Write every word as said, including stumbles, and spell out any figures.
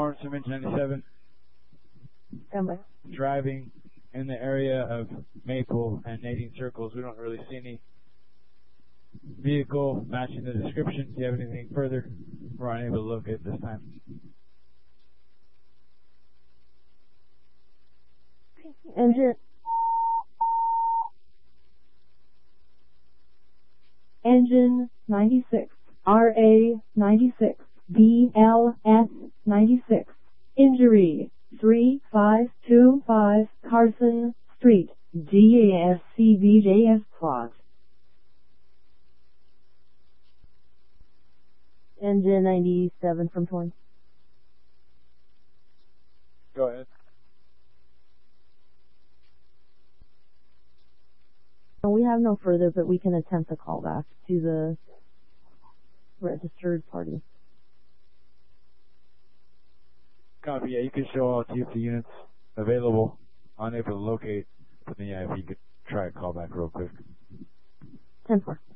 Barnes from Engine ninety-seven. Standby. Driving in the area of Maple and Nadine Circles. We don't really see any vehicle matching the description. If you have anything further, we're unable to locate this time. Engine. Engine ninety-six, R A ninety-six, B L S ninety-six. Injury three five two five Carson Street, G A S C B J S plot. Engine ninety-seven from Torrance. Go ahead. We have no further, but we can attempt a callback to the registered party. Copy, yeah, you can show all T F T units available, unable to locate, but then yeah, if you could try a callback real quick. ten four.